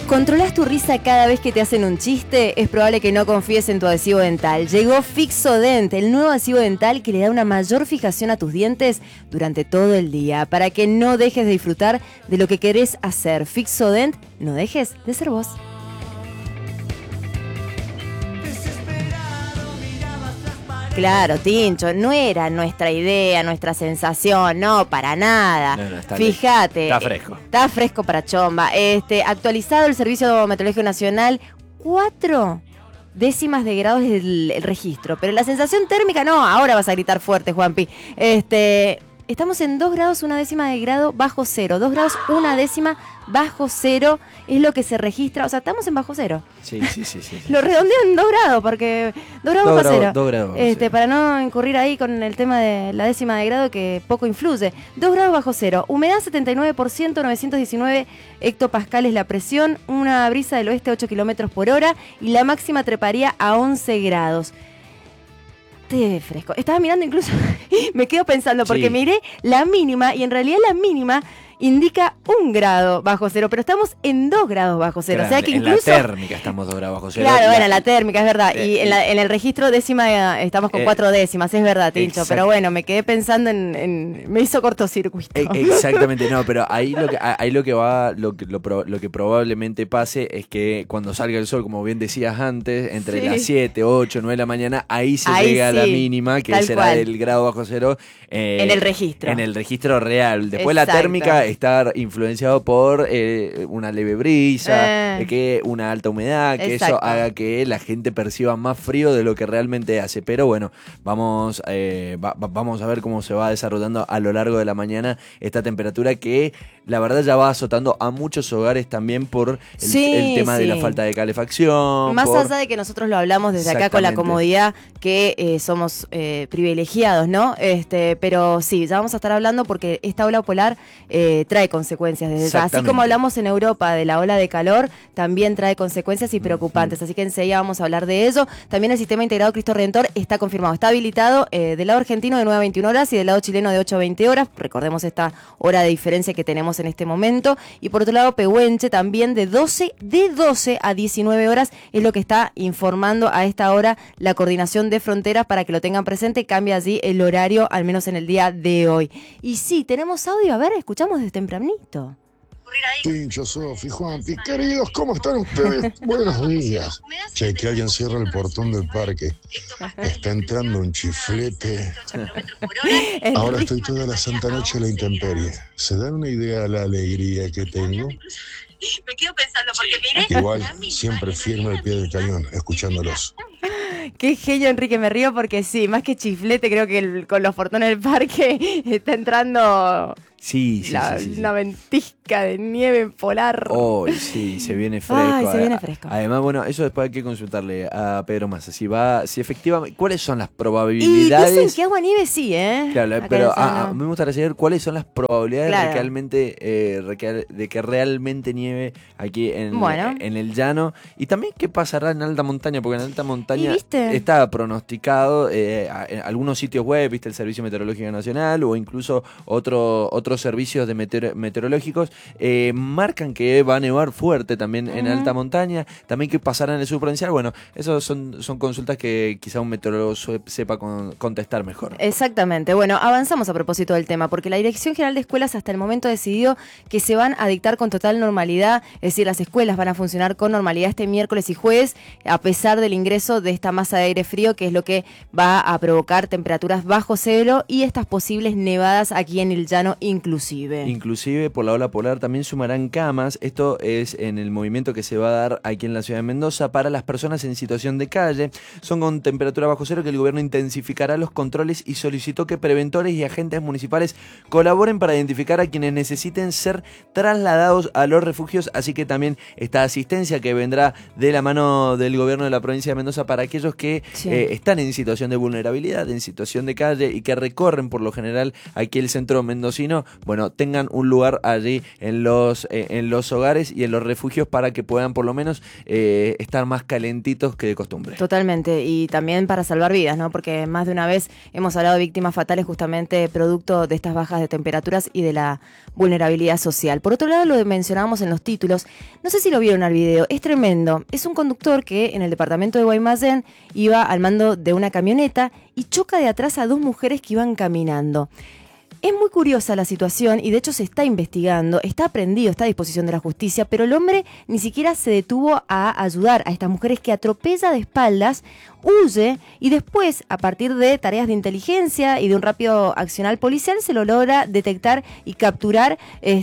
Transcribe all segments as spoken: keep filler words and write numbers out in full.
¿Controlás tu risa cada vez que te hacen un chiste? Es probable que no confíes en tu adhesivo dental. Llegó Fixodent, el nuevo adhesivo dental que le da una mayor fijación a tus dientes durante todo el día, para que no dejes de disfrutar de lo que querés hacer. Fixodent, no dejes de ser vos. Claro, Tincho, no era nuestra idea, nuestra sensación, no, para nada. No, no, está Fíjate. Está fresco. Está fresco para chomba. Este, actualizado el Servicio Meteorológico Nacional, cuatro décimas de grado es el, el registro. Pero la sensación térmica, no, ahora vas a gritar fuerte, Juanpi. Este, estamos en dos grados, una décima de grado bajo cero. dos grados, una décima bajo cero es lo que se registra. O sea, estamos en bajo cero. Sí, sí, sí. sí, sí. Lo redondeo en dos grados, porque dos grados dos bajo grados, cero. Dos grados, este, sí. Para no incurrir ahí con el tema de la décima de grado, que poco influye. dos grados bajo cero. Humedad setenta y nueve por ciento, novecientos diecinueve hectopascales la presión. Una brisa del oeste ocho kilómetros por hora. Y la máxima treparía a once grados. Té fresco. Estaba mirando incluso, me quedo pensando, porque sí. miré la mínima, y en realidad la mínima indica un grado bajo cero, pero estamos en dos grados bajo cero. Claro, o sea que en incluso. En la térmica estamos dos grados bajo cero. Claro, la... bueno, la térmica, es verdad. Eh, y en, la, en el registro décima estamos con eh, cuatro décimas, es verdad, Tincho. Exact... Pero bueno, me quedé pensando en. en me hizo cortocircuito. Eh, exactamente, no, pero ahí lo que, ahí lo que va, lo que, lo, lo que probablemente pase es que cuando salga el sol, como bien decías antes, entre sí. las siete, ocho, nueve de la mañana, ahí se ahí llega sí, a la mínima, que será cual. el grado bajo cero. Eh, en el registro. En el registro real. Después Exacto. la térmica está influenciado por eh, una leve brisa, eh. que una alta humedad, que Exacto. eso haga que la gente perciba más frío de lo que realmente hace. Pero bueno, vamos, eh, va, vamos a ver cómo se va desarrollando a lo largo de la mañana esta temperatura que la verdad ya va azotando a muchos hogares también por el, sí, el tema sí. de la falta de calefacción. Más por... allá de que nosotros lo hablamos desde acá con la comodidad que eh, somos eh, privilegiados, ¿no? Este, pero sí, ya vamos a estar hablando porque esta ola polar eh, trae consecuencias desde ya. Así como hablamos en Europa de la ola de calor, también trae consecuencias y preocupantes. Así que enseguida vamos a hablar de ello. También el sistema integrado Cristo Redentor está confirmado, está habilitado eh, del lado argentino de nueve a veintiuna horas y del lado chileno de ocho a veinte horas. Recordemos esta hora de diferencia que tenemos en este momento. Y por otro lado, Pehuenche también de doce, de doce a diecinueve horas es lo que está informando a esta hora la Coordinación de Fronteras, para que lo tengan presente. Cambia allí el horario, al menos en el día de hoy. Y sí, tenemos audio, a ver, escuchamos desde tempranito. Tincho, Sofi, Juanpi, queridos, ¿cómo están ustedes? Buenos días. Che, que alguien cierra el portón del parque. Está entrando un chiflete. Ahora estoy toda la santa noche a la intemperie. ¿Se dan una idea de la alegría que tengo? Me quedo pensando, porque miré... Igual, siempre firme al pie del cañón, escuchándolos. Qué genio, Enrique, me río porque sí, más que chiflete, creo que el, con los portones del parque está entrando sí, sí, la, sí, sí, sí. una ventisca de nieve polar. Oh, sí, se viene fresco. Ay, se viene fresco. Además, bueno, eso después hay que consultarle a Pedro Massa. Si va, si efectivamente, ¿cuáles son las probabilidades? Y dicen que agua nieve sí, ¿eh? Claro, Acá pero a, a mí me gustaría saber cuáles son las probabilidades claro. de, que realmente, eh, de que realmente nieve aquí en, bueno. en el llano. Y también qué pasará en alta montaña, porque en alta montaña ¿viste? está pronosticado eh, en algunos sitios web, viste el Servicio Meteorológico Nacional o incluso otro, otros servicios de meteor, meteorológicos, eh, marcan que va a nevar fuerte también uh-huh. en alta montaña, también que pasará en el subprovincial. Bueno, esas son, son consultas que quizá un meteorólogo sepa con, contestar mejor. Exactamente. Bueno, avanzamos a propósito del tema, porque la Dirección General de Escuelas hasta el momento decidió que se van a dictar con total normalidad, es decir, las escuelas van a funcionar con normalidad este miércoles y jueves, a pesar del ingreso de esta masa de aire frío, que es lo que va a provocar temperaturas bajo cero y estas posibles nevadas aquí en el llano inclusive. Inclusive por la ola polar también sumarán camas. Esto es en el movimiento que se va a dar aquí en la ciudad de Mendoza para las personas en situación de calle. Son con temperatura bajo cero que el gobierno intensificará los controles y solicitó que preventores y agentes municipales colaboren para identificar a quienes necesiten ser trasladados a los refugios, así que también esta asistencia que vendrá de la mano del gobierno de la provincia de Mendoza para aquellos que sí. eh, están en situación de vulnerabilidad, en situación de calle y que recorren por lo general aquí el centro mendocino. bueno, tengan un lugar allí en los, eh, en los hogares y en los refugios para que puedan por lo menos eh, estar más calentitos que de costumbre. Totalmente, y también para salvar vidas, ¿no? Porque más de una vez hemos hablado de víctimas fatales justamente producto de estas bajas de temperaturas y de la vulnerabilidad social. Por otro lado, lo mencionábamos en los títulos, no sé si lo vieron al video, es tremendo. Es un conductor que en el departamento de Guaymallén iba al mando de una camioneta y choca de atrás a dos mujeres que iban caminando. Es muy curiosa la situación y de hecho se está investigando, está aprendido, está a disposición de la justicia, pero el hombre ni siquiera se detuvo a ayudar a estas mujeres que atropella de espaldas, huye y después, a partir de tareas de inteligencia y de un rápido accionar policial, se lo logra detectar y capturar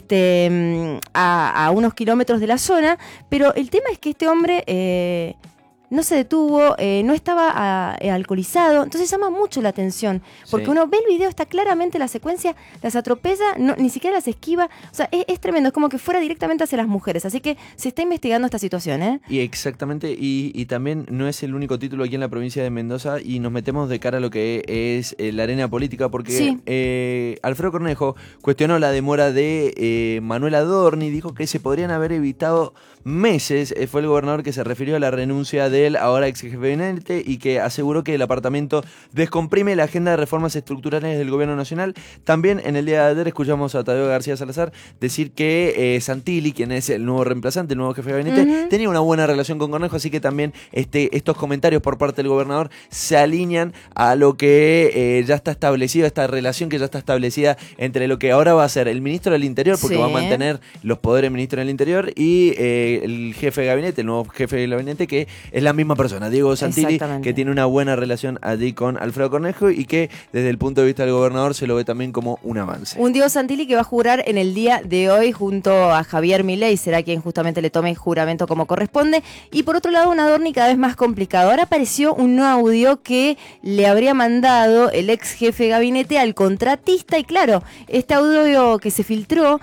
este, a, a unos kilómetros de la zona, pero el tema es que este hombre... Eh, no se detuvo, eh, no estaba a, eh, alcoholizado, entonces llama mucho la atención, porque sí. Uno ve el video, está claramente la secuencia, las atropella, no, ni siquiera las esquiva, o sea, es, es tremendo, es como que fuera directamente hacia las mujeres, así que se está investigando esta situación, ¿eh? Y exactamente, y, y también no es el único título aquí en la provincia de Mendoza, y nos metemos de cara a lo que es eh, la arena política, porque sí. eh, Alfredo Cornejo cuestionó la demora de eh, Manuel Adorni, dijo que se podrían haber evitado meses, eh, fue el gobernador que se refirió a la renuncia del ahora ex jefe de gabinete y que aseguró que el apartamento descomprime la agenda de reformas estructurales del gobierno nacional. También en el día de ayer escuchamos a Tadeo García Salazar decir que eh, Santilli, quien es el nuevo reemplazante, el nuevo jefe de gabinete, uh-huh. tenía una buena relación con Cornejo, así que también este, estos comentarios por parte del gobernador se alinean a lo que eh, ya está establecido, esta relación que ya está establecida entre lo que ahora va a ser el ministro del Interior, porque sí. va a mantener los poderes ministro del Interior, y eh, el jefe de gabinete, el nuevo jefe de gabinete, que es la misma persona, Diego Santilli, que tiene una buena relación allí con Alfredo Cornejo y que desde el punto de vista del gobernador se lo ve también como un avance. Un Diego Santilli que va a jurar en el día de hoy junto a Javier Milei, será quien justamente le tome juramento como corresponde. Y por otro lado, un Adorni cada vez más complicado. Ahora apareció un audio que le habría mandado el ex jefe de gabinete al contratista y claro, este audio que se filtró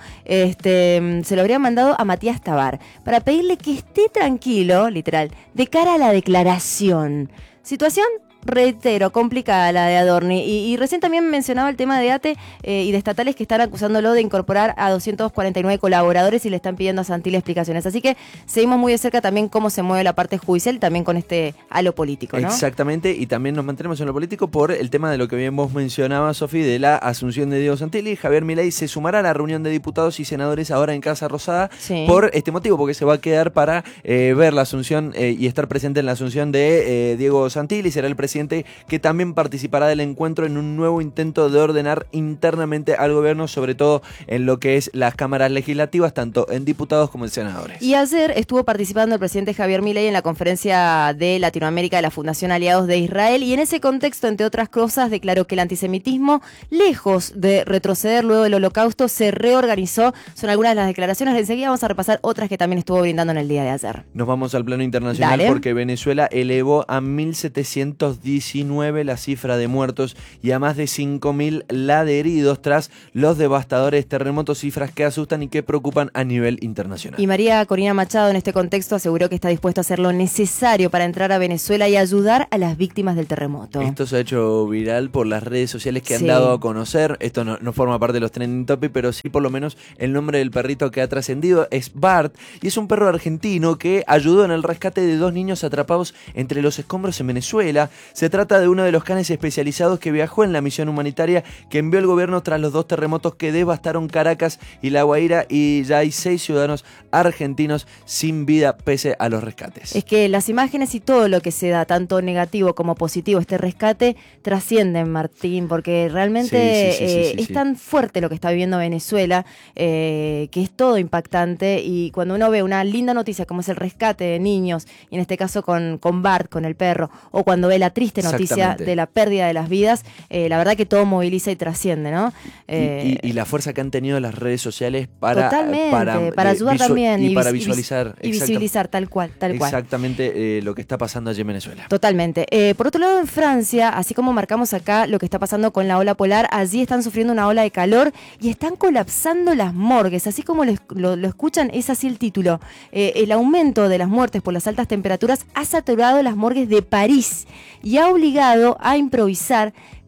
este, se lo habría mandado a Matías Tabar para pedirle que esté tranquilo, literal, de cara a la declaración. Situación, reitero, complicada la de Adorni. Y, y recién también mencionaba el tema de ATE eh, y de estatales que están acusándolo de incorporar a doscientos cuarenta y nueve colaboradores y le están pidiendo a Santilli explicaciones. Así que seguimos muy de cerca también cómo se mueve la parte judicial y también con este halo político, ¿no? Exactamente, y también nos mantenemos en lo político por el tema de lo que bien vos mencionabas, Sofi, de la asunción de Diego Santilli. Javier Milei se sumará a la reunión de diputados y senadores ahora en Casa Rosada sí. por este motivo, porque se va a quedar para eh, ver la asunción eh, y estar presente en la asunción de eh, Diego Santilli. Será el presidente que también participará del encuentro en un nuevo intento de ordenar internamente al gobierno, sobre todo en lo que es las cámaras legislativas, tanto en diputados como en senadores. Y ayer estuvo participando el presidente Javier Milei en la conferencia de Latinoamérica de la Fundación Aliados de Israel y en ese contexto, entre otras cosas, declaró que el antisemitismo, lejos de retroceder luego del Holocausto, se reorganizó. Son algunas de las declaraciones. Enseguida vamos a repasar otras que también estuvo brindando en el día de ayer. Nos vamos al plano internacional. Dale. Porque Venezuela elevó a mil setecientos diecinueve la cifra de muertos y a más de cinco mil la de heridos tras los devastadores terremotos, cifras que asustan y que preocupan a nivel internacional. Y María Corina Machado en este contexto aseguró que está dispuesto a hacer lo necesario para entrar a Venezuela y ayudar a las víctimas del terremoto. Esto se ha hecho viral por las redes sociales que sí. han dado a conocer. Esto no, no forma parte de los trending topics, pero sí por lo menos el nombre del perrito que ha trascendido es Bart y es un perro argentino que ayudó en el rescate de dos niños atrapados entre los escombros en Venezuela. Se trata de uno de los canes especializados que viajó en la misión humanitaria que envió el gobierno tras los dos terremotos que devastaron Caracas y La Guaira, y ya hay seis ciudadanos argentinos sin vida pese a los rescates. Es que las imágenes y todo lo que se da, tanto negativo como positivo, este rescate, trascienden, Martín, porque realmente sí, sí, sí, eh, sí, sí, es sí. tan fuerte lo que está viviendo Venezuela, eh, que es todo impactante, y cuando uno ve una linda noticia como es el rescate de niños, y en este caso con, con Bart, con el perro, o cuando ve la triste noticia de la pérdida de las vidas, eh, la verdad que todo moviliza y trasciende, ¿no? Eh, y, y, y la fuerza que han tenido las redes sociales para, para, para ayudar eh, también y, y para visualizar y visibilizar tal cual, tal cual. Exactamente eh, lo que está pasando allí en Venezuela. Totalmente. Eh, por otro lado, en Francia, así como marcamos acá lo que está pasando con la ola polar, allí están sufriendo una ola de calor y están colapsando las morgues, así como lo, lo, lo escuchan, es así el título. Eh, el aumento de las muertes por las altas temperaturas ha saturado las morgues de París y ha obligado a improvisar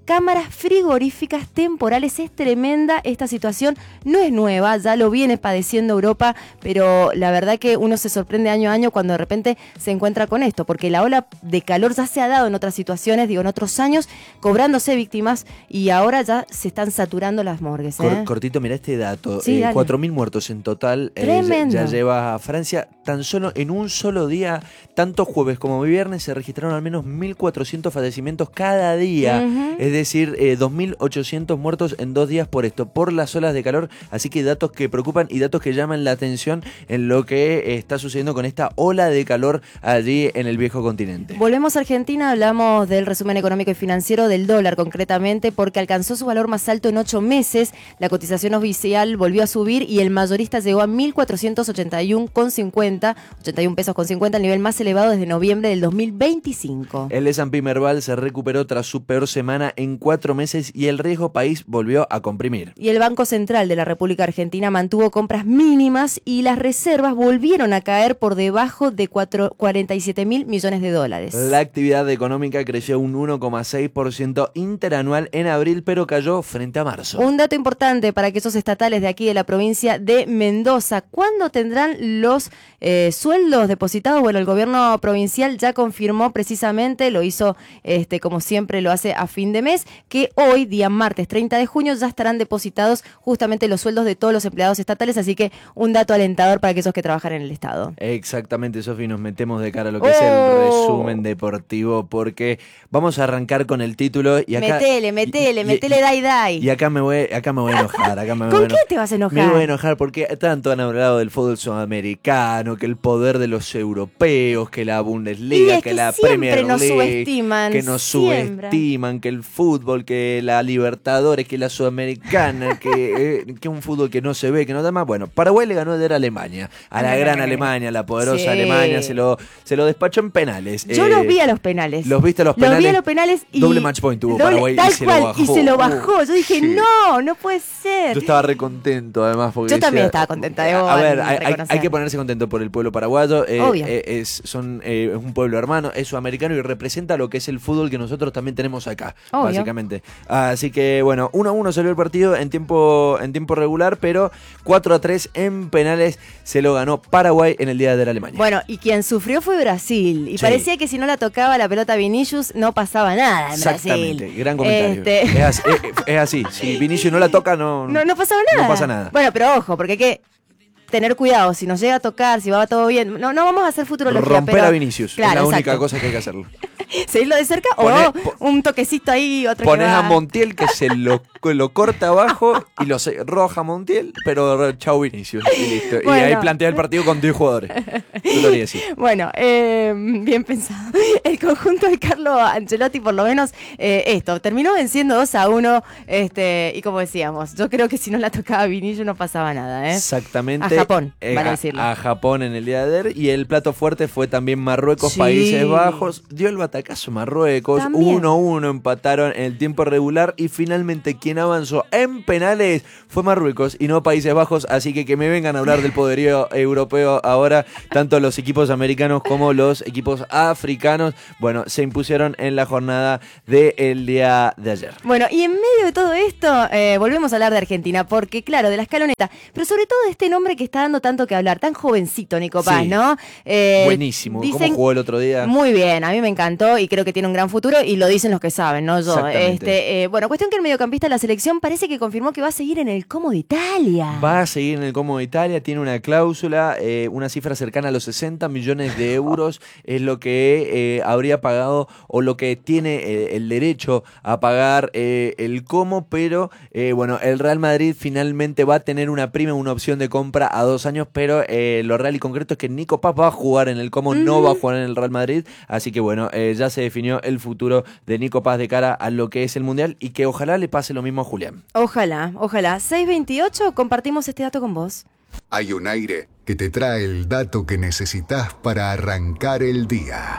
cámaras frigoríficas temporales. Es tremenda esta situación, no es nueva, ya lo viene padeciendo Europa, pero la verdad que uno se sorprende año a año cuando de repente se encuentra con esto, porque la ola de calor ya se ha dado en otras situaciones, digo, en otros años, cobrándose víctimas y ahora ya se están saturando las morgues. ¿eh? Cor- cortito, mira este dato, Sí, eh, cuatro mil muertos en total, eh, ya, ya lleva a Francia. Tan solo en un solo día, tanto jueves como viernes, se registraron al menos mil cuatrocientos fallecimientos cada día, uh-huh. es decir, eh, dos mil ochocientos muertos en dos días por esto, por las olas de calor, así que datos que preocupan y datos que llaman la atención en lo que eh, está sucediendo con esta ola de calor allí en el viejo continente. Volvemos a Argentina, hablamos del resumen económico y financiero del dólar concretamente, porque alcanzó su valor más alto en ocho meses, la cotización oficial volvió a subir y el mayorista llegó a mil cuatrocientos ochenta y uno con cincuenta, ochenta y un pesos con cincuenta, el nivel más elevado desde noviembre del dos mil veinticinco. El S and P Merval se recuperó tras su peor semana en cuatro meses y el riesgo país volvió a comprimir. Y el Banco Central de la República Argentina mantuvo compras mínimas y las reservas volvieron a caer por debajo de cuarenta y siete mil millones de dólares. La actividad económica creció un uno coma seis por ciento interanual en abril, pero cayó frente a marzo. Un dato importante para aquellos estatales de aquí de la provincia de Mendoza. ¿Cuándo tendrán los eh, sueldos depositados? Bueno, el gobierno provincial ya confirmó precisamente, lo hizo este, como siempre lo hace a fin de mes, que hoy, día martes treinta de junio, ya estarán depositados justamente los sueldos de todos los empleados estatales, así que un dato alentador para aquellos que trabajan en el Estado. Exactamente, Sofi, nos metemos de cara a lo que oh. es el resumen deportivo, porque vamos a arrancar con el título y acá... Metele, metele, y, metele, y, dai, dai. Y acá me voy, acá me voy a enojar. Acá me ¿Con voy qué a te vas a enojar? Me voy a enojar porque tanto han hablado del fútbol sudamericano, que el poder de los europeos, que la Bundesliga, que, que la Premier nos League, subestiman, que nos siempre. subestiman, que el fútbol, que la Libertadores, que la Sudamericana, que, eh, que un fútbol que no se ve, que no da más. Bueno, Paraguay le ganó ayer a Alemania, a la gran Alemania, la poderosa sí. Alemania, se lo, se lo despachó en penales. Yo eh, los vi a los penales. ¿Los viste a los penales? Los vi a los penales y... Doble match point tuvo doble, Paraguay tal y se cual, lo bajó. Y se lo bajó. Yo dije, sí. no, no puede ser. Yo estaba re contento además. Porque Yo decía, también estaba contenta. Debo a ver, hay, hay, hay que ponerse contento por el pueblo paraguayo. Eh, Obvio. Eh, es, son, eh, es un pueblo hermano, es sudamericano y representa lo que es el fútbol que nosotros también tenemos acá, Obvio. básicamente. Así que bueno, uno a uno salió el partido en tiempo, en tiempo regular, pero cuatro a tres en penales se lo ganó Paraguay en el día de la Alemania. Bueno, y quien sufrió fue Brasil. Y sí. parecía que si no la tocaba la pelota Vinicius no pasaba nada en Exactamente, Brasil. gran comentario. Este... Es, así, es, es así, si Vinicius no la toca no, no, no pasaba nada. No pasa nada. Bueno, pero ojo, porque hay que tener cuidado, si nos llega a tocar, si va todo bien. No, no vamos a hacer futurología. Romper pero... a Vinicius, claro, es la exacto. única cosa que hay que hacerlo. ¿Seguirlo de cerca Poné, o po un toquecito ahí, otro Pones que va... a Montiel que se lo, lo corta abajo y lo se, roja Montiel, pero chau Vinicius y listo. Bueno. Y ahí plantea el partido con diez jugadores. Yo lo haría así. Bueno, eh, bien pensado. El conjunto de Carlo Ancelotti, por lo menos, eh, esto, terminó venciendo dos a uno, este, y como decíamos, yo creo que si no la tocaba Vinicius no pasaba nada, ¿eh? Exactamente. A Japón, eh, vale a, decirlo. A Japón en el día de ayer, y el plato fuerte fue también Marruecos, sí. Países Bajos, dio el batacazo Marruecos, uno a uno empataron en el tiempo regular y finalmente quien avanzó en penales fue Marruecos y no Países Bajos, así que que me vengan a hablar del poderío europeo ahora, tanto los equipos americanos como los equipos africanos, bueno, se impusieron en la jornada del día de ayer. Bueno, y en medio de todo esto, eh, volvemos a hablar de Argentina, porque claro, de la escaloneta, pero sobre todo de este nombre que está dando tanto que hablar, tan jovencito Nico Paz, sí. ¿no? Eh, Buenísimo, dicen, ¿cómo jugó el otro día? Muy bien, a mí me encantó y creo que tiene un gran futuro y lo dicen los que saben, ¿no? Yo, este, eh, bueno, cuestión que el mediocampista de la selección parece que confirmó que va a seguir en el Como de Italia. Va a seguir en el Como de Italia, tiene una cláusula, eh, una cifra cercana a los sesenta millones de euros es lo que eh, habría pagado o lo que tiene eh, el derecho a pagar eh, el Como, pero eh, bueno, el Real Madrid finalmente va a tener una prima, una opción de compra a dos años, pero eh, lo real y concreto es que Nico Paz va a jugar en el Como, mm. no va a jugar en el Real Madrid, así que bueno, eh, ya se definió el futuro de Nico Paz de cara a lo que es el Mundial y que ojalá le pase lo mismo a Julián. Ojalá, ojalá. seis veintiocho, compartimos este dato con vos. Hay un aire que te trae el dato que necesitas para arrancar el día.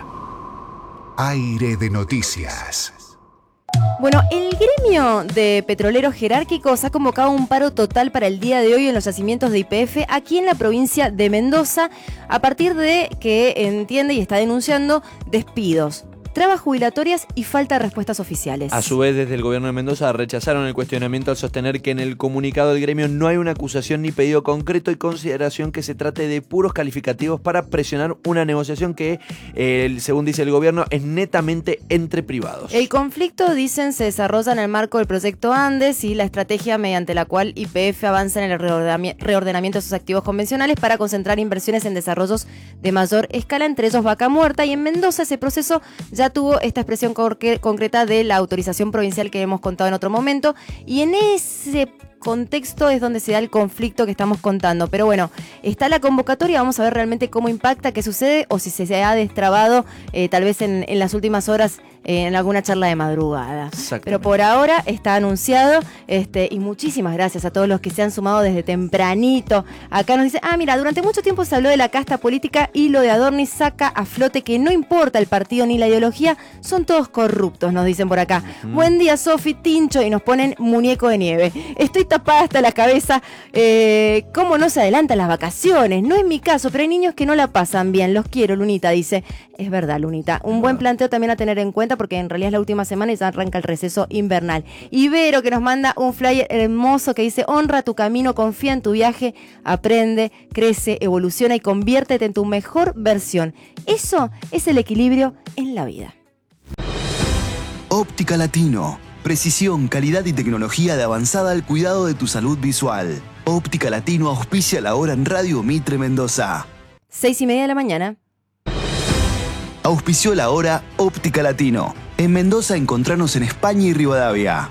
Aire de noticias. Bueno, el gremio de petroleros jerárquicos ha convocado un paro total para el día de hoy en los yacimientos de Y P F aquí en la provincia de Mendoza, a partir de que entiende y está denunciando despidos. trabas jubilatorias y falta de respuestas oficiales. A su vez, desde el gobierno de Mendoza rechazaron el cuestionamiento al sostener que en el comunicado del gremio no hay una acusación ni pedido concreto y consideración que se trate de puros calificativos para presionar una negociación que, eh, según dice el gobierno, es netamente entre privados. El conflicto, dicen, se desarrolla en el marco del proyecto Andes y la estrategia mediante la cual Y P F avanza en el reordenamiento de sus activos convencionales para concentrar inversiones en desarrollos de mayor escala, entre ellos Vaca Muerta. Y en Mendoza ese proceso ya tuvo esta expresión concreta de la autorización provincial que hemos contado en otro momento, y en ese contexto es donde se da el conflicto que estamos contando. Pero bueno, está la convocatoria, vamos a ver realmente cómo impacta, qué sucede, o si se ha destrabado eh, tal vez en, en las últimas horas eh, en alguna charla de madrugada. Pero por ahora está anunciado, este, y muchísimas gracias a todos los que se han sumado desde tempranito. Acá nos dice, ah mira, durante mucho tiempo se habló de la casta política y lo de Adorni saca a flote que no importa el partido ni la ideología, son todos corruptos, nos dicen por acá. Uh-huh. Buen día, Sofi, Tincho, y nos ponen muñeco de nieve. Estoy tapada hasta la cabeza, eh, cómo no se adelantan las vacaciones. No es mi caso, pero hay niños que no la pasan bien. Los quiero, Lunita, dice. Es verdad, Lunita. Un buen planteo también a tener en cuenta, porque en realidad es la última semana y ya arranca el receso invernal. Ibero, que nos manda un flyer hermoso que dice: honra tu camino, confía en tu viaje, aprende, crece, evoluciona y conviértete en tu mejor versión. Eso es el equilibrio en la vida. Óptica Latino. Precisión, calidad y tecnología de avanzada al cuidado de tu salud visual. Óptica Latino auspicia la hora en Radio Mitre Mendoza. Seis y media de la mañana. Auspició la hora Óptica Latino. En Mendoza encontranos en España y Rivadavia.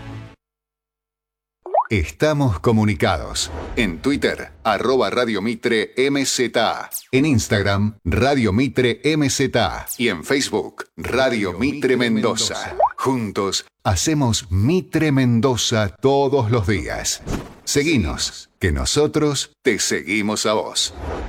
Estamos comunicados. En Twitter, arroba Radio Mitre M Z. En Instagram, Radio Mitre M Z. Y en Facebook, Radio Mitre Mendoza. Juntos, hacemos Mitre Mendoza todos los días. Seguinos, que nosotros te seguimos a vos.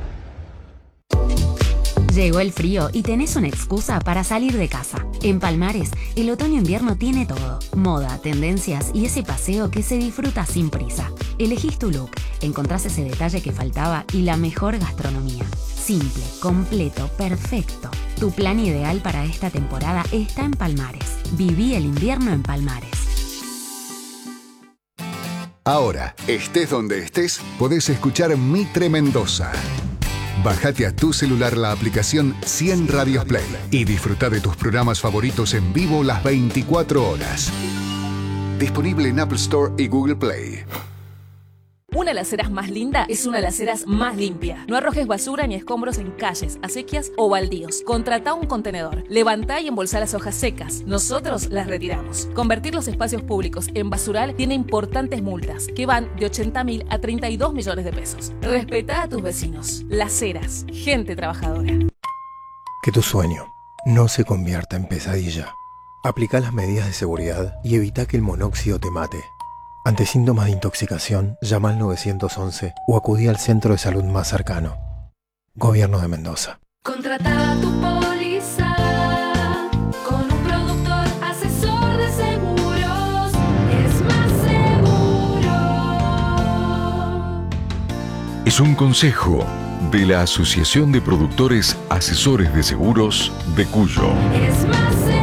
Llegó el frío y tenés una excusa para salir de casa. En Palmares, el otoño-invierno tiene todo. Moda, tendencias y ese paseo que se disfruta sin prisa. Elegís tu look, encontrás ese detalle que faltaba y la mejor gastronomía. Simple, completo, perfecto. Tu plan ideal para esta temporada está en Palmares. Viví el invierno en Palmares. Ahora, estés donde estés, podés escuchar Mitre Mendoza. Bájate a tu celular la aplicación cien Radios Play y disfruta de tus programas favoritos en vivo las veinticuatro horas. Disponible en Apple Store y Google Play. Una de las aceras más linda es una de las aceras más limpia. No arrojes basura ni escombros en calles, acequias o baldíos. Contratá un contenedor. Levantá y embolsá las hojas secas. Nosotros las retiramos. Convertir los espacios públicos en basural tiene importantes multas que van de ochenta mil a treinta y dos millones de pesos. Respetá a tus vecinos. Las Heras, gente trabajadora. Que tu sueño no se convierta en pesadilla. Aplica las medidas de seguridad y evita que el monóxido te mate. Ante síntomas de intoxicación, llama al nueve once o acudí al centro de salud más cercano. Gobierno de Mendoza. Contrata tu póliza con un productor asesor de seguros. Es más seguro. Es un consejo de la Asociación de Productores Asesores de Seguros de Cuyo. Es más seguro.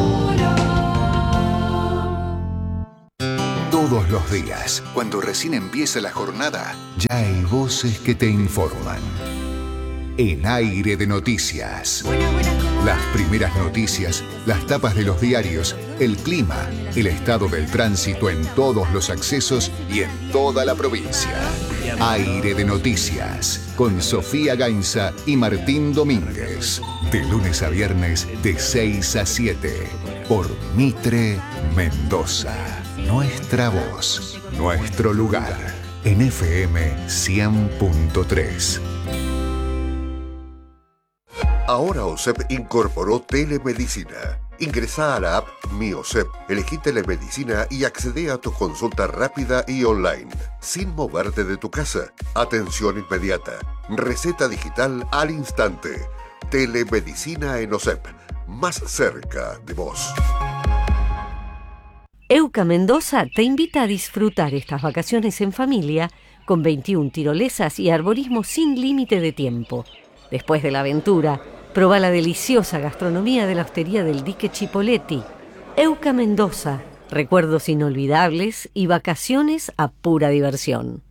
Todos los días, cuando recién empieza la jornada, ya hay voces que te informan. En Aire de Noticias. Las primeras noticias, las tapas de los diarios, el clima, el estado del tránsito en todos los accesos y en toda la provincia. Aire de Noticias, con Sofía Gainza y Martín Domínguez. De lunes a viernes, de seis a siete, por Mitre Mendoza. Nuestra voz, nuestro lugar, en F M cien punto tres. Ahora OSEP incorporó telemedicina. Ingresá a la app Mi OSEP, elegí telemedicina y accedé a tu consulta rápida y online, sin moverte de tu casa. Atención inmediata, receta digital al instante. Telemedicina en OSEP, más cerca de vos. Euca Mendoza te invita a disfrutar estas vacaciones en familia con veintiuna tirolesas y arborismo sin límite de tiempo. Después de la aventura, Proba la deliciosa gastronomía de la hostería del Dique Chipoletti. Euca Mendoza, recuerdos inolvidables y vacaciones a pura diversión.